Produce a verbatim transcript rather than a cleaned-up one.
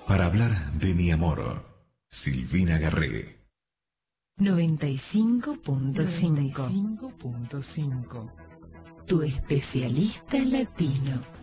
para hablar de mi amor. Silvina Garré. noventa y cinco punto cinco. cinco punto cinco. Tu especialista latino.